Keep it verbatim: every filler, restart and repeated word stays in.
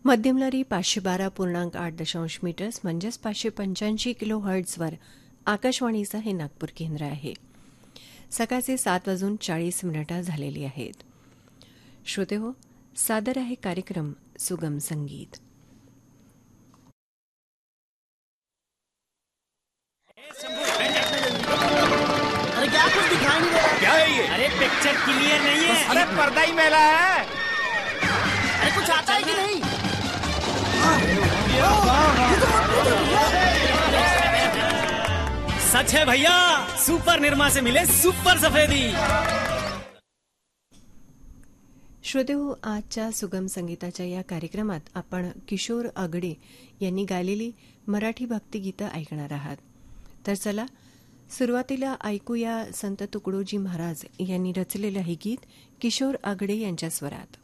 मध्यम लहरी पाचशे बारा पूर्णांक आठ दशांश मीटर्स म्हणजेच पाचशे पंच्याऐंशी किलो हर्ट्झवर आकाशवाणीचं हे नागपूर केंद्र आहे. सकाळचे सात वाजून चाळीस मिनिटं झालेली आहेत. श्रोते हो, सादर आहे कार्यक्रम सुगम संगीत. अरे क्या कुछ दिखाई नहीं दे रहा? क्या है ये? अरे पिक्चर क्लियर नहीं है. अरे पर्दा ही मैला है. अरे कुछ आता है कि नहीं? सच है भैया, सुपर निर्मा से मिले सुपर सफेदी. श्रोते हो, आजच्या सुगम संगीताच्या या कार्यक्रमात आपण किशोर आगडे यांनी गायलेली मराठी भक्तिगीतं ऐकणार आहात. तर चला सुरुवातीला ऐकूया संत तुकडोजी महाराज यांनी रचलेलं हे गीत किशोर आगडे यांच्या स्वरात.